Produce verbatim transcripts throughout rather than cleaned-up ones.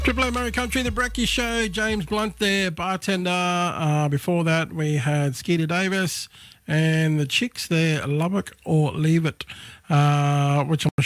Triple M Murray Country, the Brekkie Show. James Blunt there, bartender. Uh, before that, we had Skeeter Davis and the Chicks there, Love It or Leave It, uh, which I'm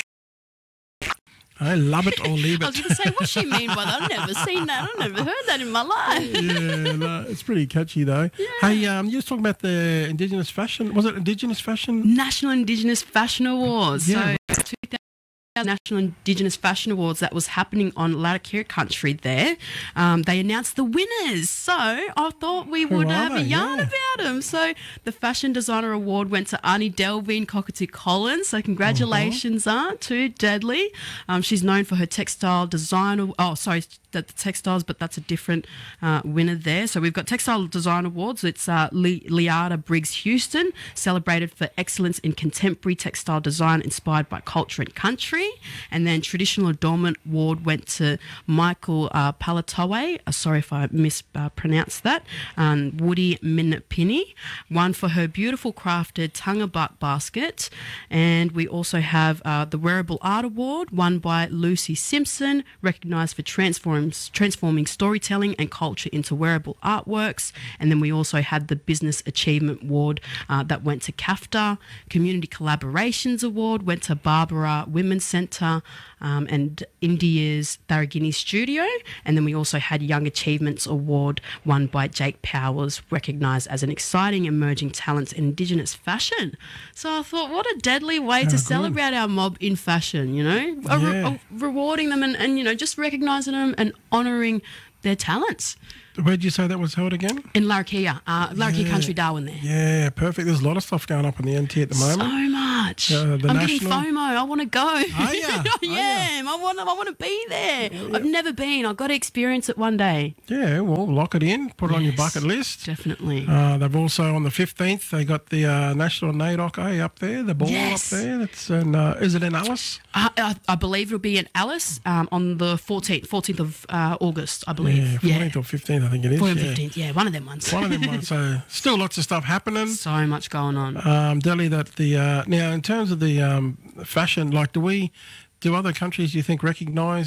I love it or leave it. I was going to say, what's she mean by that? I've never seen that. I've never heard that in my life. Yeah, no, it's pretty catchy though. Yeah. Hey, um, you was talking about the Indigenous fashion. Was it Indigenous fashion? National Indigenous Fashion Awards. Yeah. So, two thousand National Indigenous Fashion Awards that was happening on Larrakia country there. Um, they announced the winners. So I thought we would Who are have a they? yarn Yeah. about them. So the Fashion Designer Award went to Arnie Delvine Cockatoo Collins. So congratulations, Uh-huh. Aunt, to Deadly. Um, she's known for her textile design. Oh, sorry, the, the textiles, but that's a different uh, winner there. So we've got Textile Design Awards. It's uh, Le- Liada Briggs Houston, celebrated for excellence in contemporary textile design inspired by culture and country. And then Traditional Adornment Award went to Michael uh, Palatoe. Uh, sorry if I mispronounced that. Um, Woody Minapini, one for her beautiful crafted Tunga Butt basket. And we also have uh, the Wearable Art Award, won by Lucy Simpson, recognised for transform, transforming storytelling and culture into wearable artworks. And then we also had the Business Achievement Award uh, that went to CAFTA. Community Collaborations Award went to Barbara Women's Centre um, and India's Tharagini Studio. And then we also had Young Achievements Award won by Jake Powers, recognised as an exciting emerging talent in Indigenous fashion. So I thought, what a deadly way Yeah, to good. celebrate our mob in fashion, you know, A re- Yeah. a- rewarding them and, and, you know, just recognising them and honouring their talents. Where'd you say that was held again? In Larrakia, uh, Larrakia Yeah. Country, Darwin there. Yeah, perfect. There's a lot of stuff going up in the N T at the moment. So much. Uh, the I'm national- getting FOMO. I want to go. Are ya? I Are ya? am. I want. I want to be there. I've never been. I've got to experience it one day. Yeah, well, lock it in. Put it on your Yes, bucket list. Definitely. Uh, they've also, on the fifteenth, they got the uh, National Nadoc A up there, the ball Yes. up there. It's in, uh, is it in Alice? I, I, I believe it'll be in Alice um, on the fourteenth, fourteenth of uh, August. I believe. Yeah, fourteenth or fifteenth, I think it is. fourteenth, yeah. fifteenth. Yeah, one of them ones. One of them ones. So still lots of stuff happening. So much going on. Um, Delhi, that the uh, now in terms of the um, fashion, like, do we, do other countries, do you think, recognise